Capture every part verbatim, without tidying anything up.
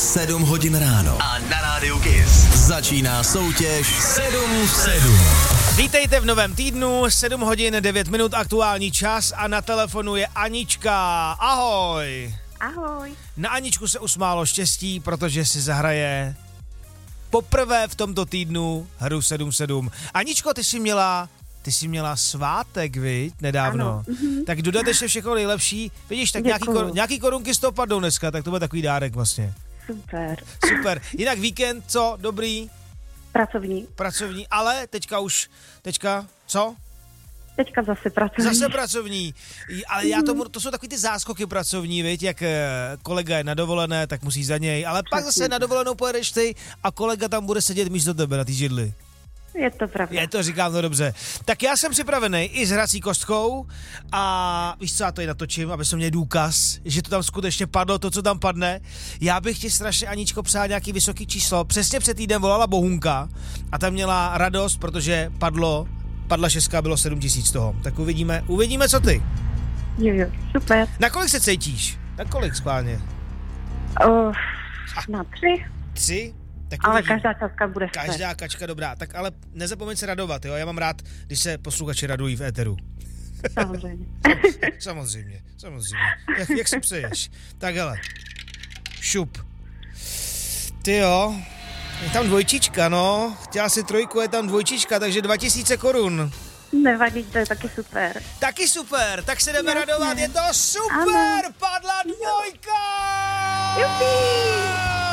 sedm hodin ráno. A na rádiu Kiss začíná soutěž sedm v sedm. Vítejte v novém týdnu, sedm hodin devět minut aktuální čas a na telefonu je Anička. Ahoj. Ahoj. Na Aničku se usmálo štěstí, protože si zahraje poprvé v tomto týdnu hru sedm sedm. Aničko, ty jsi měla, ty jsi měla svátek, viď, nedávno. Ano. Mhm. Tak dodatečně všechno nejlepší. Vidíš, tak nějaký, kor, nějaký korunky z toho padnou dneska, tak to bude takový dárek vlastně. Super. Super. Jinak víkend, co? Dobrý? Pracovní. Pracovní, ale teďka už, teďka, co? Teďka zase pracovní. Zase pracovní, ale já tomu, to jsou takový ty záskoky pracovní, viď, jak kolega je na dovolené, tak musí za něj, ale pak zase na dovolenou pojedeš ty a kolega tam bude sedět místo tebe na té židli. Je to pravda. Je to, říkám to dobře. Tak já jsem připravený i s hrací kostkou a víš co, já to i natočím, aby jsem měl důkaz, že to tam skutečně padlo, to, co tam padne. Já bych ti strašně, Aničko, přál nějaký vysoký číslo. Přesně před týdnem volala Bohunka a tam měla radost, protože padlo, padla šestka, bylo sedm tisíc z toho. Tak uvidíme, uvidíme, co ty. Jo, jo, super. Na kolik se cítíš? Na kolik schválně? Uh, na tři. Tři? Tak Ale uvidíme. každá částka bude super. Každá kačka dobrá, tak ale nezapomeň se radovat, jo? Já mám rád, když se posluchači radují v éteru. Samozřejmě. Samozřejmě, samozřejmě. Jak, jak si přeješ? Tak hele. Šup. Ty jo. Je tam dvojčička, no. Chtěla si trojku, je tam dvojčička, takže dva tisíce korun. Nevadí, to je taky super. Taky super, tak se jdeme Jasně. radovat, je to super, Ano. padla dvojka! Jupi!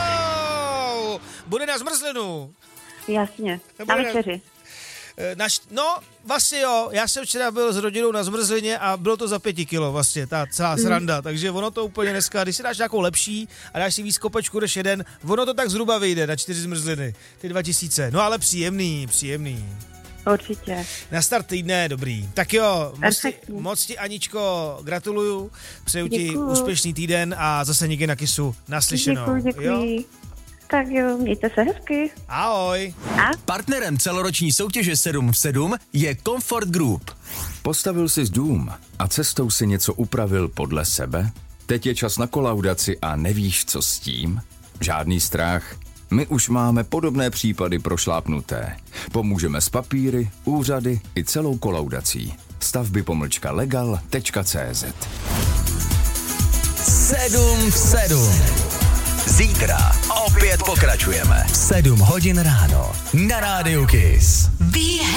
Bude na zmrzlinu. Jasně, Nebo na ne- večeři. Naš, no, vlastně jo, já jsem včera byl s rodinou na zmrzlině a bylo to za pěti kilo vlastně, ta celá sranda, mm. takže ono to úplně dneska, když si dáš nějakou lepší a dáš si víc kopečku než jeden, ono to tak zhruba vyjde na čtyři zmrzliny, ty dva tisíce, no ale příjemný, příjemný. Určitě. Na start týdne, dobrý. Tak jo, moc ti, Perfektní. moc ti, Aničko, gratuluju, přeju ti Děkuju. úspěšný týden a zase někdy na Kisu naslyšenou. Děkuji, děkuji. Jo? Tak jo, mějte se hezky. Ahoj. A? Partnerem celoroční soutěže sedm v sedm je Comfort Group. Postavil jsi dům a cestou si něco upravil podle sebe? Teď je čas na kolaudaci a nevíš, co s tím? Žádný strach. My už máme podobné případy prošlápnuté. Pomůžeme s papíry, úřady i celou kolaudací. Stavby pomlčka legal tečka cé zet. sedm v sedm. Zítra opět pokračujeme. sedm hodin ráno na rádiu Kiss.